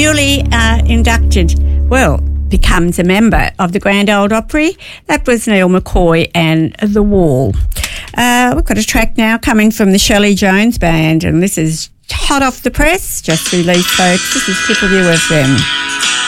Newly inducted, becomes a member of the Grand Ole Opry. That was Neil McCoy and The Wall. We've got a track now coming from the Shelley Jones Band, and this is hot off the press, just released, folks. This is Triple U FM.